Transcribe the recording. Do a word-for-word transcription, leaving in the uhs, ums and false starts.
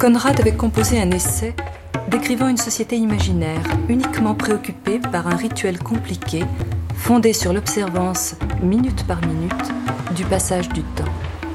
Conrad avait composé un essai décrivant une société imaginaire uniquement préoccupée par un rituel compliqué fondé sur l'observance, minute par minute, du passage du temps.